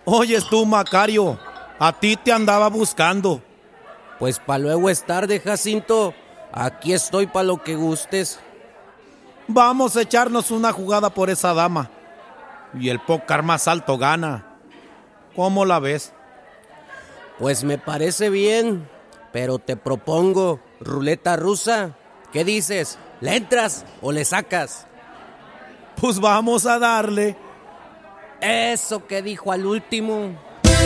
Oyes tú, Macario, a ti te andaba buscando. Pues pa' luego es tarde, Jacinto. Aquí estoy pa' lo que gustes. Vamos a echarnos una jugada por esa dama. Y el pócar más alto gana. ¿Cómo la ves? Pues me parece bien, pero te propongo ruleta rusa. ¿Qué dices? ¿Le entras o le sacas? Pues vamos a darle. Eso que dijo al último.